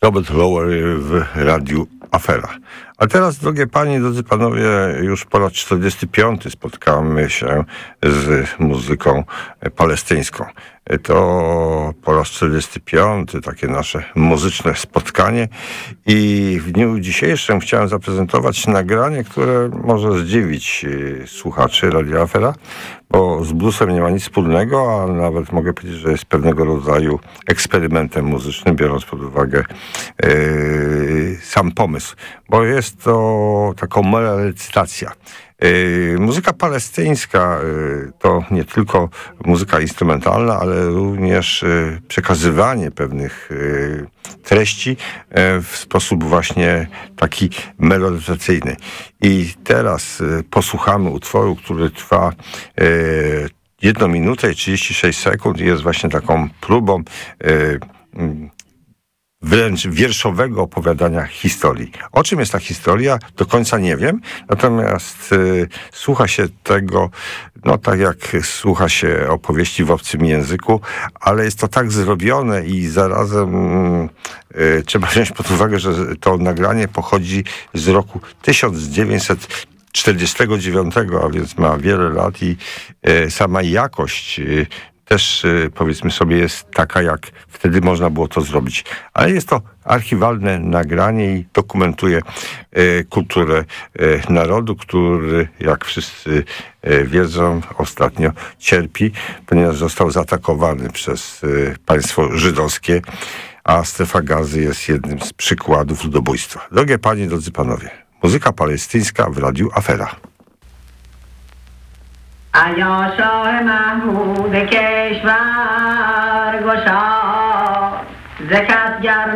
Robert Lowery w Radiu Afera. A teraz, drogie panie, drodzy panowie, już po raz 45 spotkamy się z muzyką palestyńską. To po raz 45 takie nasze muzyczne spotkanie i w dniu dzisiejszym chciałem zaprezentować nagranie, które może zdziwić słuchaczy Radia Afera, bo z bluesem nie ma nic wspólnego, a nawet mogę powiedzieć, że jest pewnego rodzaju eksperymentem muzycznym, biorąc pod uwagę sam pomysł, bo jest to taką melerecytacja. Muzyka palestyńska to nie tylko muzyka instrumentalna, ale również przekazywanie pewnych treści w sposób właśnie taki melodyzacyjny. I teraz posłuchamy utworu, który trwa 1 minutę i 36 sekund i jest właśnie taką próbą wręcz wierszowego opowiadania historii. O czym jest ta historia, do końca nie wiem, natomiast słucha się tego, no tak jak słucha się opowieści w obcym języku, ale jest to tak zrobione i zarazem trzeba wziąć pod uwagę, że to nagranie pochodzi z roku 1949, a więc ma wiele lat i sama jakość też, powiedzmy sobie, jest taka, jak wtedy można było to zrobić. Ale jest to archiwalne nagranie i dokumentuje kulturę narodu, który, jak wszyscy wiedzą, ostatnio cierpi, ponieważ został zaatakowany przez państwo żydowskie, a strefa Gazy jest jednym z przykładów ludobójstwa. Drogie panie, drodzy panowie, muzyka palestyńska w Radiu Afera. یا شاه محمود کشور گشا زکات